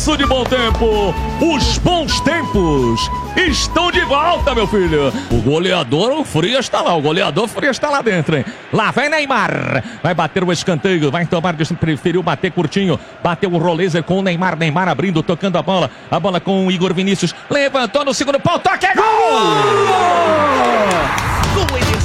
isso de bom tempo. Os bons tempos estão de volta, meu filho. O goleador, o Frias está lá. O goleador Frias está lá dentro, hein? Lá vem Neymar. Vai bater o escanteio. Vai tomar, preferiu bater curtinho. Bateu o Rolezer com o Neymar. Neymar abrindo, tocando a bola. A bola com o Igor Vinícius. Levantou no segundo pau. Toque, é gol!